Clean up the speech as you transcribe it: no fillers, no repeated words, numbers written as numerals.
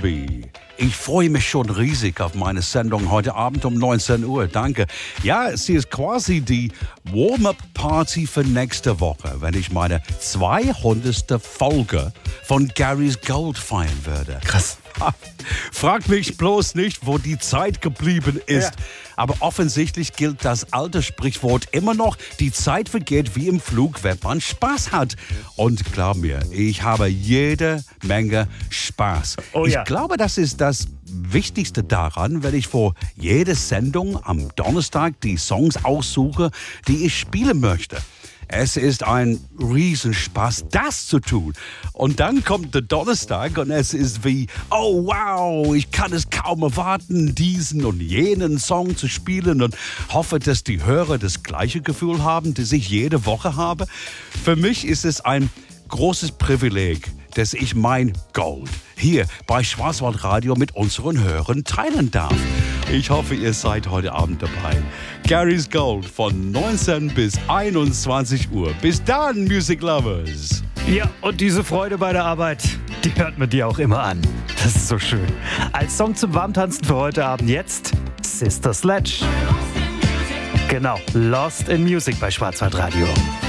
Barnaby. Ich freue mich schon riesig auf meine Sendung heute Abend um 19 Uhr. Danke. Ja, sie ist quasi die Warm-up-Party für nächste Woche, wenn ich meine 200. Folge von Gary's Gold feiern würde. Krass. Frag mich bloß nicht, wo die Zeit geblieben ist. Ja. Aber offensichtlich gilt das alte Sprichwort immer noch, die Zeit vergeht wie im Flug, wenn man Spaß hat. Und glaub mir, ich habe jede Menge Spaß. Oh ja. Ich glaube, das ist das Wichtigste daran, wenn ich vor jeder Sendung am Donnerstag die Songs aussuche, die ich spielen möchte. Es ist ein Riesenspaß, das zu tun. Und dann kommt der Donnerstag und es ist wie, oh wow, ich kann es kaum erwarten, diesen und jenen Song zu spielen und hoffe, dass die Hörer das gleiche Gefühl haben, das ich jede Woche habe. Für mich ist es ein großes Privileg, dass ich mein Gold hier bei Schwarzwaldradio mit unseren Hörern teilen darf. Ich hoffe, ihr seid heute Abend dabei. Gary's Gold von 19 bis 21 Uhr. Bis dann, Music Lovers. Ja, und diese Freude bei der Arbeit, die hört man dir auch immer an. Das ist so schön. Als Song zum Warmtanzen für heute Abend jetzt Sister Sledge. Genau, Lost in Music bei Schwarzwaldradio.